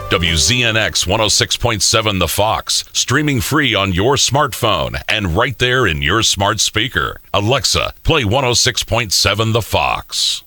WZNX 106.7 The Fox, streaming free on your smartphone and right there in your smart speaker. Alexa, play 106.7 The Fox.